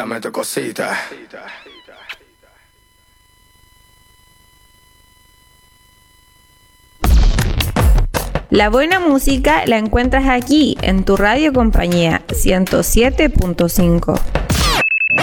Dame tu cosita. La buena música la encuentras aquí, en tu radio compañía 107.5.